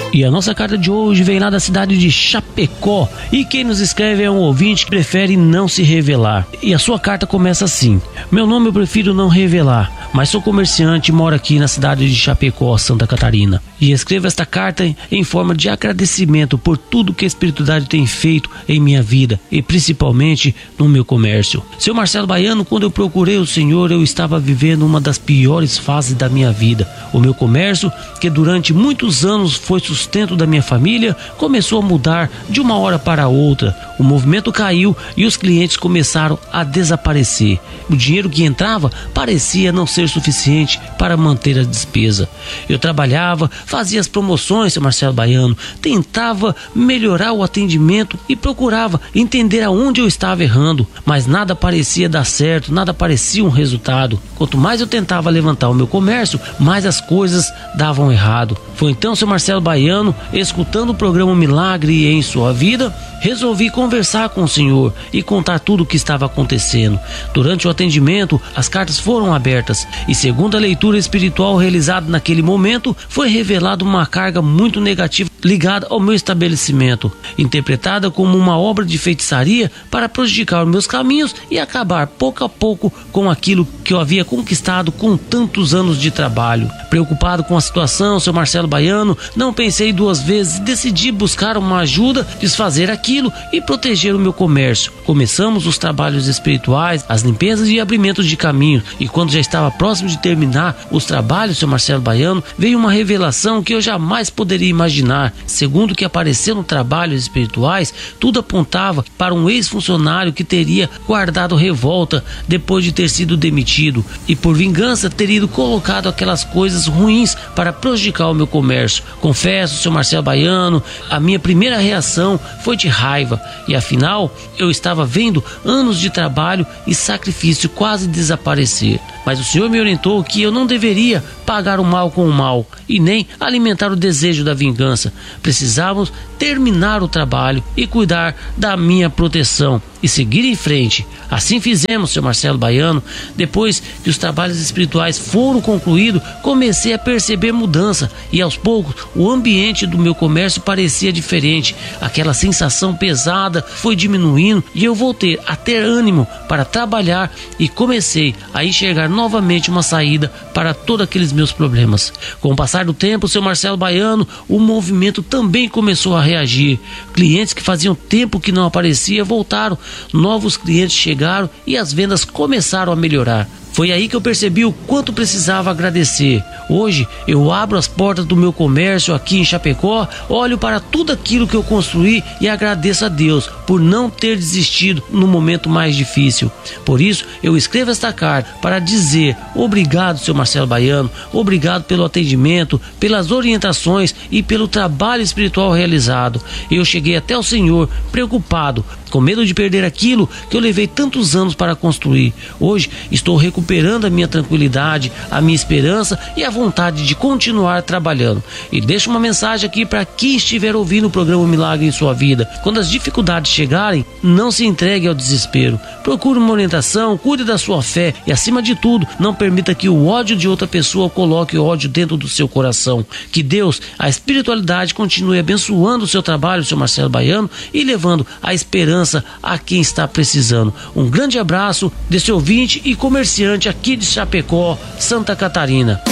E a nossa carta de hoje vem lá da cidade de Chapecó, e quem nos escreve é um ouvinte que prefere não se revelar. E a sua carta começa assim: meu nome eu prefiro não revelar, mas sou comerciante e moro aqui na cidade de Chapecó, Santa Catarina. E escrevo esta carta em forma de agradecimento por tudo que a espiritualidade tem feito em minha vida e principalmente no meu comércio. Seu Marcelo Baiano, quando eu procurei o Senhor, eu estava vivendo uma das piores fases da minha vida. O meu comércio, que durante muitos anos foi sustento da minha família, começou a mudar de uma hora para outra. O movimento caiu e os clientes começaram a desaparecer. O dinheiro que entrava parecia não ser suficiente para manter a despesa. Eu trabalhava, fazia as promoções, seu Marcelo Baiano, tentava melhorar o atendimento e procurava entender aonde eu estava errando, mas nada parecia dar certo, nada parecia um resultado. Quanto mais eu tentava levantar o meu comércio, mais as coisas davam errado. Foi então, seu Marcelo Baiano, escutando o programa Milagre em Sua Vida, resolvi conversar com o Senhor e contar tudo o que estava acontecendo. Durante o atendimento, as cartas foram abertas e, segundo a leitura espiritual realizada naquele momento, foi revelada uma carga muito negativa ligada ao meu estabelecimento, interpretada como uma obra de feitiçaria para prejudicar os meus caminhos e acabar pouco a pouco com aquilo que eu havia conquistado com tantos anos de trabalho. Preocupado com a situação, seu Marcelo Baiano, não pensei duas vezes e decidi buscar uma ajuda, desfazer aquilo e proteger o meu comércio. Começamos os trabalhos espirituais, as limpezas e abrimentos de caminho, e quando já estava próximo de terminar os trabalhos, seu Marcelo Baiano, veio uma revelação que eu jamais poderia imaginar. Segundo o que apareceu no trabalhos espirituais, tudo apontava para um ex-funcionário que teria guardado revolta depois de ter sido demitido e por vingança ter ido colocado aquelas coisas ruins para prejudicar o meu comércio. Confesso, seu Marcelo Baiano, a minha primeira reação foi de raiva, e afinal eu estava vendo anos de trabalho e sacrifício quase desaparecer. Mas o Senhor me orientou que eu não deveria pagar o mal com o mal e nem alimentar o desejo da vingança. Precisávamos terminar o trabalho e cuidar da minha proteção e seguir em frente. Assim fizemos, seu Marcelo Baiano. Depois que os trabalhos espirituais foram concluídos, comecei a perceber mudança e aos poucos o ambiente do meu comércio parecia diferente. Aquela sensação pesada foi diminuindo e eu voltei a ter ânimo para trabalhar e comecei a enxergar novamente uma saída para todos aqueles meus problemas. Com o passar do tempo, seu Marcelo Baiano, o movimento também começou a reagir. Clientes que faziam tempo que não aparecia voltaram, novos clientes chegaram e as vendas começaram a melhorar. Foi aí que eu percebi o quanto precisava agradecer. Hoje eu abro as portas do meu comércio aqui em Chapecó, olho para tudo aquilo que eu construí e agradeço a Deus por não ter desistido no momento mais difícil. Por isso eu escrevo esta carta para dizer obrigado, seu Marcelo Baiano, obrigado pelo atendimento, pelas orientações e pelo trabalho espiritual realizado. Eu cheguei até o Senhor preocupado, com medo de perder aquilo que eu levei tantos anos para construir. Hoje estou recuperando a minha tranquilidade, a minha esperança e a vontade de continuar trabalhando. E deixo uma mensagem aqui para quem estiver ouvindo o programa Milagre em Sua Vida. Quando as dificuldades chegarem, não se entregue ao desespero. Procure uma orientação, cuide da sua fé e, acima de tudo, não permita que o ódio de outra pessoa coloque ódio dentro do seu coração. Que Deus, a espiritualidade, continue abençoando o seu trabalho, seu Marcelo Baiano, e levando a esperança a quem está precisando. Um grande abraço desse ouvinte e comerciante aqui de Chapecó, Santa Catarina.